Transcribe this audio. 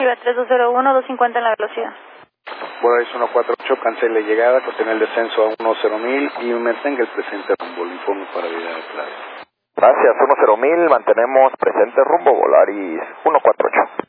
Iba 3201, 250 en la velocidad. Volaris 148, cancele llegada, continúe el descenso a 10.000 y mantenga el presente rumbo, le informo para vida de playa. Gracias, 10.000, mantenemos presente rumbo, Volaris 148.